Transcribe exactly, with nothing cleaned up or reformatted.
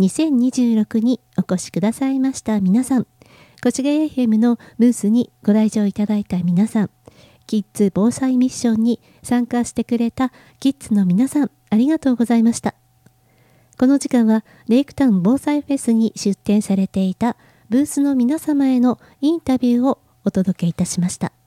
にせんにじゅうろくにお越しくださいました皆さん、越谷 エフエム のブースにご来場いただいた皆さん、キッズ防災ミッションに参加してくれたキッズの皆さん、ありがとうございました。この時間はレイクタウン防災フェスに出展されていたブースの皆様へのインタビューをお届けいたしました。